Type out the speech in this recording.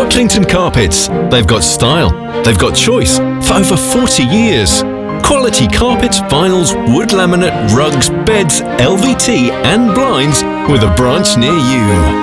Clinton Carpets. They've got style. They've got choice for over 40 years. Quality carpets, vinyls, wood laminate, rugs, beds, LVT and blinds with a branch near you.